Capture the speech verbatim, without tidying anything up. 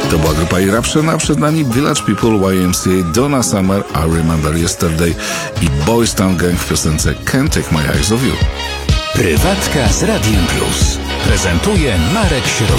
To była grupa Eruption, a przed nami Village People, Y M C A, Donna Summer, I Remember Yesterday i Boys Town Gang w piosence Can't Take My Eyes Off You. Prywatka z Radiem Plus prezentuje Marek Środek.